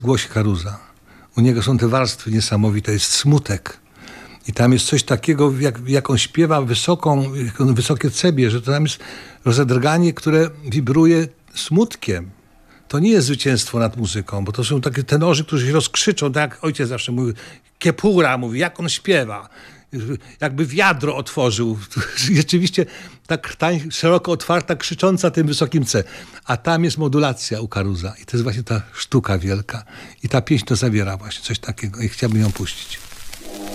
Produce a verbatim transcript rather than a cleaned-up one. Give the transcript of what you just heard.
głosi Karuza. U niego są te warstwy niesamowite, jest smutek. I tam jest coś takiego, jak, jak on śpiewa wysoką, wysokie cebie, że to tam jest rozedrganie, które wibruje smutkiem. To nie jest zwycięstwo nad muzyką, bo to są takie tenorzy, którzy się rozkrzyczą, tak jak ojciec zawsze mówi, Kiepura mówi, jak on śpiewa. Jakby wiadro otworzył. Rzeczywiście ta krtań szeroko otwarta, krzycząca tym wysokim C. A tam jest modulacja u Karuza. I to jest właśnie ta sztuka wielka. I ta pieśń to zawiera właśnie coś takiego. I chciałbym ją puścić.